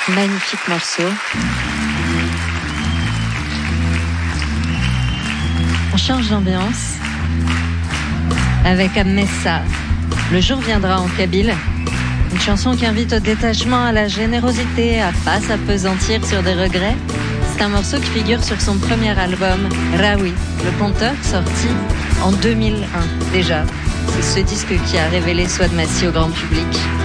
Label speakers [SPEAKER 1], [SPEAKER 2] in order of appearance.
[SPEAKER 1] Magnifique morceau. On change d'ambiance avec Amessa. Le jour viendra en kabyle. Une chanson qui invite au détachement, à la générosité, à pas s'appesantir sur des regrets. C'est un morceau qui figure sur son premier album, Raoui, le conteur, sorti en 2001 déjà. C'est ce disque qui a révélé Souad Massi au grand public.